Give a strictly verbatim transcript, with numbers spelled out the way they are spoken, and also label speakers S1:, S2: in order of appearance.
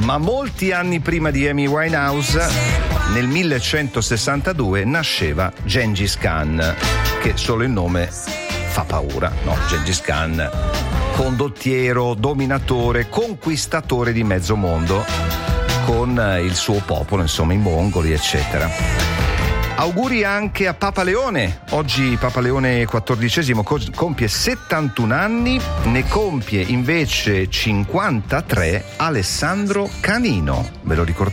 S1: Ma molti anni prima di Amy Winehouse, nel millecentosessantadue, nasceva Gengis Khan, che solo il nome fa paura, no? Gengis Khan, condottiero, dominatore, conquistatore di mezzo mondo, con il suo popolo, insomma, i mongoli, eccetera. Auguri anche a Papa Leone. Oggi Papa Leone quattordicesimo compie settantuno anni, ne compie invece cinquantatré Alessandro Canino. Ve lo ricordate?